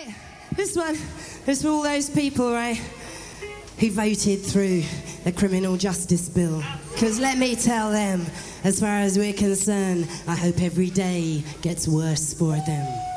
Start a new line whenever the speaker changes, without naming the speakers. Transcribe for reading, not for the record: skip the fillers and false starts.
Right, this one is for all those people, right, who voted through the criminal justice bill. Because let me tell them, as far as we're concerned, I hope every day gets worse for them.